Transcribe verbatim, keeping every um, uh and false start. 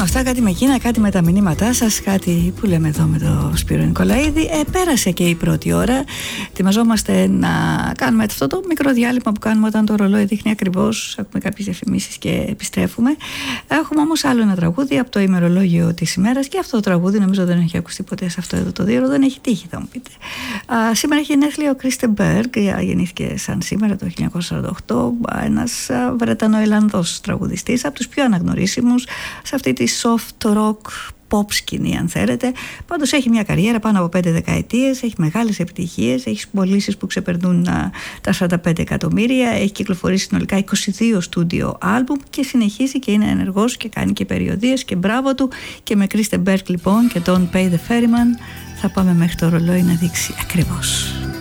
αυτά, κάτι με εκείνα, κάτι με τα μηνύματά σας, κάτι που λέμε εδώ με τον Σπύρο Νικολαίδη. Ε, πέρασε και η πρώτη ώρα. Ετοιμαζόμαστε να κάνουμε αυτό το μικρό διάλειμμα που κάνουμε όταν το ρολόι δείχνει ακριβώς. Έχουμε κάποιες διαφημίσεις και επιστρέφουμε. Έχουμε όμως άλλο ένα τραγούδι από το ημερολόγιο της ημέρας, και αυτό το τραγούδι νομίζω δεν έχει ακουστεί ποτέ σε αυτό εδώ το δύο, δεν έχει τύχει, θα μου πείτε. Α, σήμερα έχει γενέθλια ο Κρίστεν Μπέργκ, γεννήθηκε σαν σήμερα το χίλια εννιακόσια σαράντα οκτώ, ένας Βρετανοϊλλανδός τραγουδιστής, από τους πιο αναγνωρίσιμους σε αυτή τη soft rock pop σκηνή, αν θέλετε. Πάντως έχει μια καριέρα πάνω από πέντε δεκαετίες, έχει μεγάλες επιτυχίες, έχει πωλήσεις που ξεπερνούν α, τα σαράντα πέντε εκατομμύρια, έχει κυκλοφορήσει συνολικά είκοσι δύο στούντιο άλμπουμ και συνεχίζει και είναι ενεργός και κάνει και περιοδίες, και μπράβο του. Και με Κρίστεν Μπέργκ λοιπόν και τον Pay the Ferryman θα πάμε μέχρι το ρολόι να δείξει ακριβώς.